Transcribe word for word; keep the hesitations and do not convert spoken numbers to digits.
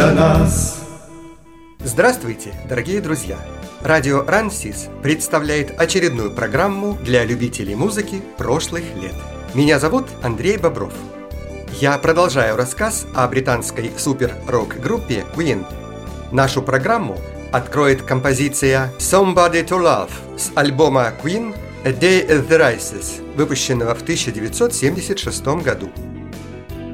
для нас. Здравствуйте, дорогие друзья! Радио Рансис представляет очередную программу для любителей музыки прошлых лет. Меня зовут Андрей Бобров. Я продолжаю рассказ о британской супер-рок-группе Queen. Нашу программу откроет композиция «Somebody to Love» с альбома Queen «A Day at the Races», выпущенного в тысяча девятьсот семьдесят шестом году.